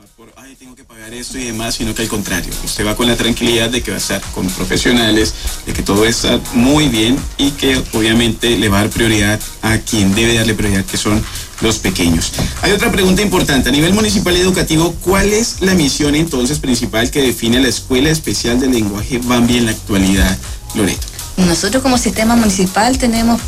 por, ay, tengo que pagar esto y demás, sino que al contrario, usted va con la tranquilidad de que va a estar con profesionales, de que todo está muy bien y que obviamente le va a dar prioridad a quien debe darle prioridad, que son los pequeños. Hay otra pregunta importante. A nivel municipal y educativo, ¿cuál es la misión entonces principal que define la Escuela Especial de Lenguaje Bambi en la actualidad, Loreto? Nosotros como sistema municipal tenemos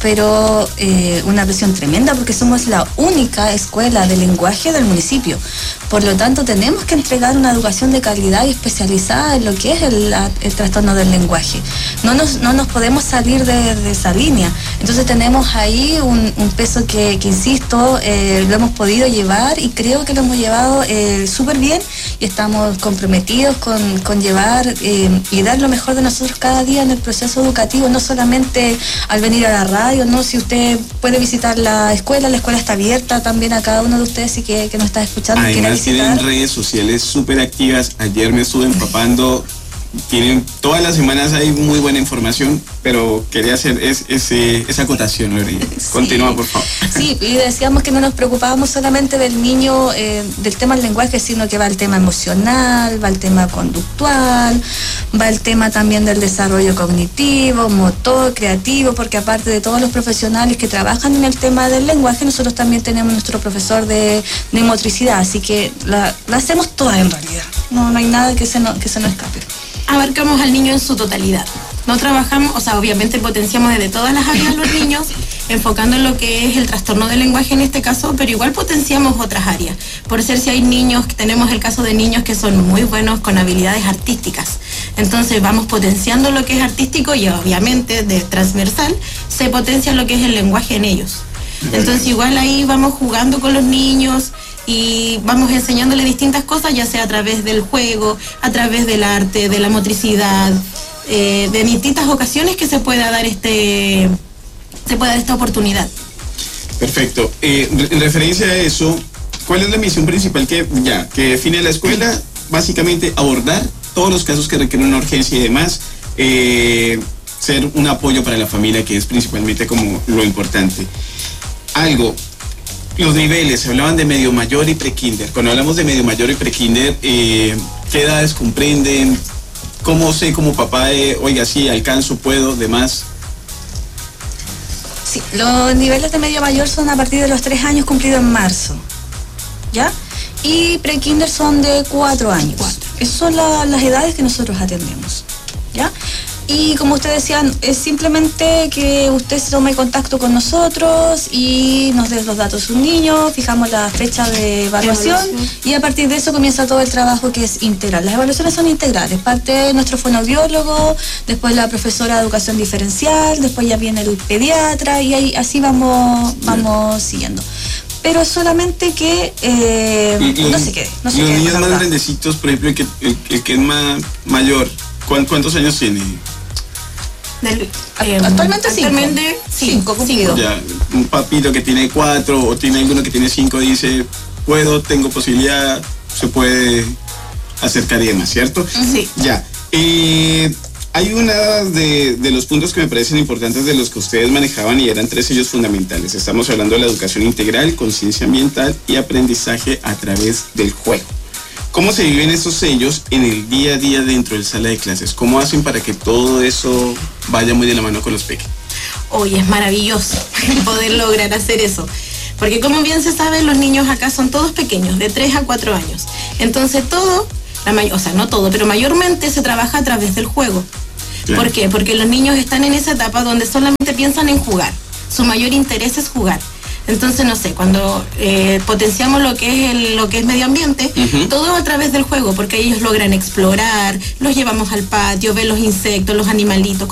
una presión tremenda porque somos la única escuela de lenguaje del municipio. Por lo tanto, tenemos que entregar una educación de calidad y especializada en lo que es el trastorno del lenguaje. No nos podemos salir de esa línea. Entonces tenemos ahí un peso que insisto, lo hemos podido llevar y creo que lo hemos llevado súper bien y estamos comprometidos con llevar y dar lo mejor de nosotros cada día en el proceso educativo. No solamente al venir a la radio, no, si usted puede visitar la escuela está abierta también a cada uno de ustedes y que nos está escuchando. Además tienen redes sociales súper activas. Ayer me estuve empapando, tienen todas las semanas hay muy buena información, pero quería hacer esa acotación, Lori. Sí. Continúa, por favor. Sí, y decíamos que no nos preocupábamos solamente del niño, del tema del lenguaje, sino que va el tema emocional, va el tema conductual, va el tema también del desarrollo cognitivo, motor, creativo, porque aparte de todos los profesionales que trabajan en el tema del lenguaje, nosotros también tenemos nuestro profesor de motricidad, así que la hacemos toda en realidad. No hay nada que se nos escape. Abarcamos al niño en su totalidad. No trabajamos, obviamente potenciamos desde todas las áreas a los niños, enfocando en lo que es el trastorno del lenguaje en este caso, pero igual potenciamos otras áreas. Por ser si hay niños, tenemos el caso de niños que son muy buenos con habilidades artísticas. Entonces vamos potenciando lo que es artístico y obviamente de transversal se potencia lo que es el lenguaje en ellos. Entonces igual ahí vamos jugando con los niños y vamos enseñándole distintas cosas, ya sea a través del juego, a través del arte, de la motricidad, de distintas ocasiones que se pueda dar esta oportunidad. Perfecto. En referencia a eso, ¿cuál es la misión principal que define la escuela? Básicamente abordar todos los casos que requieren una urgencia y demás, ser un apoyo para la familia, que es principalmente como lo importante. Los niveles, se hablaban de medio mayor y prekinder. Cuando hablamos de medio mayor y prekinder, ¿qué edades comprenden? ¿Cómo sé como papá oiga, sí, alcanzo, puedo, demás? Sí, los niveles de medio mayor son a partir de los 3 años cumplidos en marzo, ¿ya? Y prekinder son de 4 años. Esas son las edades que nosotros atendemos, ¿ya? Y como ustedes decían, es simplemente que usted se tome contacto con nosotros y nos dé los datos de su niño, fijamos la fecha de evaluación y a partir de eso comienza todo el trabajo que es integral. Las evaluaciones son integrales, parte nuestro fonoaudiólogo, después la profesora de educación diferencial, después ya viene el pediatra y ahí así vamos siguiendo. Pero solamente que no se quede. Los niños más grandecitos, por ejemplo, el que es más mayor, ¿cuántos años tiene? Actualmente 5 cumplidos. Ya, un papito que tiene 4 o tiene alguno que tiene 5 dice, tengo posibilidad, se puede acercar y demás, ¿cierto? Sí. Ya. Hay una de los puntos que me parecen importantes de los que ustedes manejaban y eran 3 sellos fundamentales. Estamos hablando de la educación integral, conciencia ambiental y aprendizaje a través del juego. ¿Cómo se viven esos sellos en el día a día dentro del sala de clases? ¿Cómo hacen para que todo eso vaya muy de la mano con los pequeños? Hoy es maravilloso poder lograr hacer eso. Porque como bien se sabe, los niños acá son todos pequeños, de 3 a 4 años. Entonces no todo, pero mayormente se trabaja a través del juego. Claro. ¿Por qué? Porque los niños están en esa etapa donde solamente piensan en jugar. Su mayor interés es jugar. Entonces, no sé, cuando potenciamos lo que es medio ambiente, todo a través del juego, porque ellos logran explorar, los llevamos al patio, ven los insectos, los animalitos,